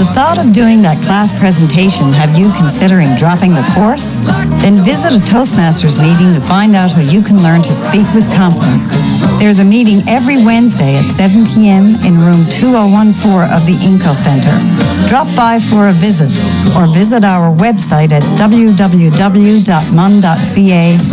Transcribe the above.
the thought of doing that class presentation have you considering dropping the course? Then visit a Toastmasters meeting to find out how you can learn to speak with confidence. There's a meeting every Wednesday at 7 p.m. in room 2014 of the Inco Center. Drop by for a visit or visit our website at www.mun.ca